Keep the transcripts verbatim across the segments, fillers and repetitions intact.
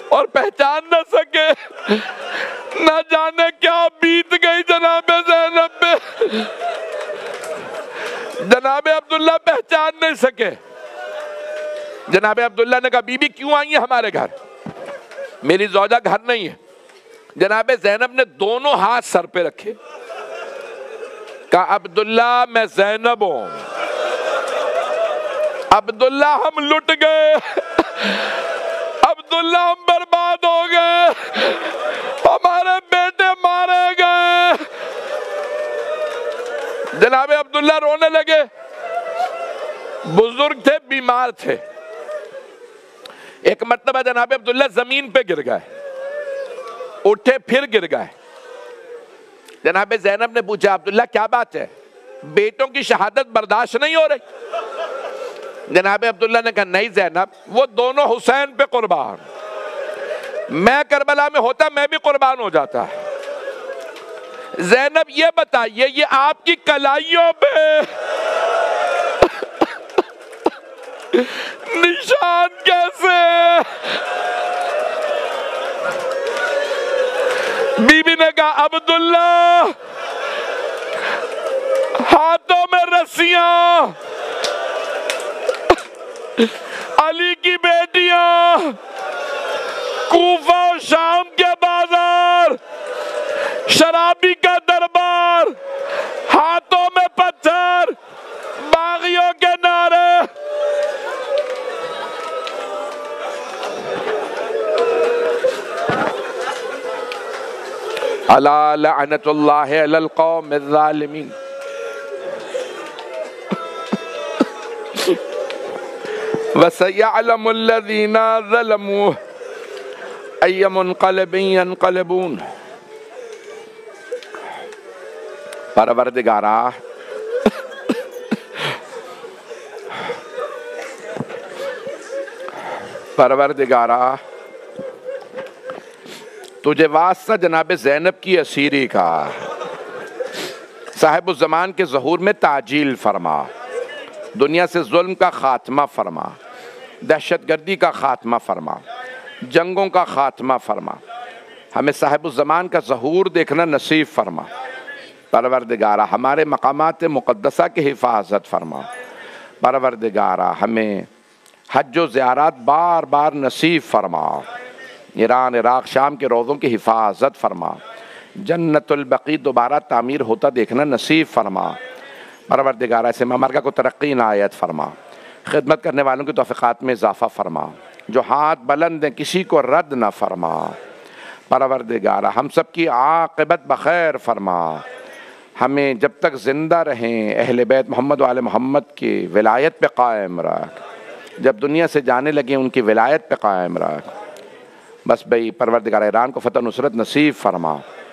اور پہچان نہ سکے، نہ جانے کیا بیت گئی جناب زینب پہ، جناب عبداللہ پہچان نہیں سکے۔ جناب عبداللہ نے کہا بی بی کیوں آئی ہیں ہمارے گھر؟ میری زوجہ گھر نہیں ہے۔ جناب زینب نے دونوں ہاتھ سر پہ رکھے، کہا عبداللہ میں زینب ہوں، عبداللہ ہم لٹ گئے، عبداللہ ہم برباد ہو گئے، ہمارے بیٹے مارے گئے۔ جناب عبداللہ رونے لگے، بزرگ تھے، بیمار تھے۔ ایک مرتبہ جناب عبداللہ زمین پہ گر گئے، اٹھے پھر گر گئے۔ جناب زینب نے پوچھا عبداللہ کیا بات ہے، بیٹوں کی شہادت برداشت نہیں ہو رہی؟ جناب عبداللہ نے کہا نہیں زینب، وہ دونوں حسین پہ قربان، میں کربلا میں ہوتا میں بھی قربان ہو جاتا۔ زینب یہ بتائیے یہ آپ کی کلائیوں پہ نشان کیسے؟ بی بی نے کہا عبداللہ ہاتھوں میں رسیاں، علی کی بیٹیاں، کوفہ و شام کے بازار، شرابی کا دربار، ہاتھوں میں پتھر، باغیوں کے نعرے۔ الا لعنت اللہ علی القوم الظالمین۔ وَسَيَعْلَمُ الَّذِينَ ظَلَمُوا أَيَّ مُنْقَلِبٍ يَنْقَلِبُونَ۔ پروردگارا پروردگارا تجھے واسطہ جناب زینب کی اسیری کا، صاحب الزمان کے ظہور میں تعجیل فرما، دنیا سے ظلم کا خاتمہ فرما، دہشت گردی کا خاتمہ فرما، جنگوں کا خاتمہ فرما، ہمیں صاحب الزمان کا ظہور دیکھنا نصیب فرما۔ پروردگارہ ہمارے مقامات مقدسہ کی حفاظت فرما۔ پروردگارہ ہمیں حج و زیارات بار بار نصیب فرما۔ ایران، عراق، شام کے روضوں کی حفاظت فرما۔ جنت البقیع دوبارہ تعمیر ہوتا دیکھنا نصیب فرما۔ پروردگارہ اس ممرکہ کو ترقی عنایت فرما۔ خدمت کرنے والوں کی توفیقات میں اضافہ فرما۔ جو ہاتھ بلند ہیں کسی کو رد نہ فرما۔ پروردگارہ ہم سب کی عاقبت بخیر فرما۔ ہمیں جب تک زندہ رہیں اہل بیت محمد و آل محمد کی ولایت پہ قائم رکھ، جب دنیا سے جانے لگیں ان کی ولایت پہ قائم رکھ۔ بس بھئی پروردگار ایران کو فتح نصرت نصیب فرما۔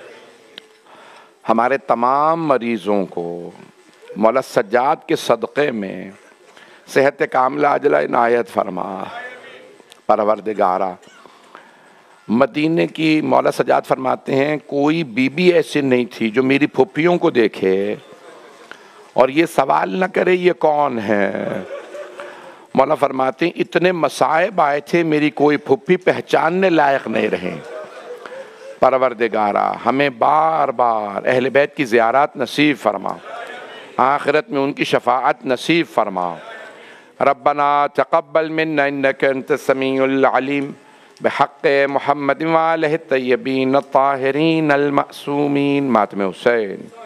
ہمارے تمام مریضوں کو مولا سجاد کے صدقے میں صحت کاملہ عاجلہ عنایت فرما۔ پروردگارہ مدینے کی مولا سجاد فرماتے ہیں کوئی بی بی ایسی نہیں تھی جو میری پھپھیوں کو دیکھے اور یہ سوال نہ کرے یہ کون ہے۔ مولا فرماتے ہیں اتنے مصائب آئے تھے میری کوئی پھپھی پہچاننے لائق نہیں رہے۔ پروردگارہ ہمیں بار بار اہل بیت کی زیارات نصیب فرما، آخرت میں ان کی شفاعت نصیب فرما۔ ربنا تقبل منا انک انت السمیع العلیم بحق محمد وآلہ الطیبین الطاہرین المعصومین۔ ماتم حسین۔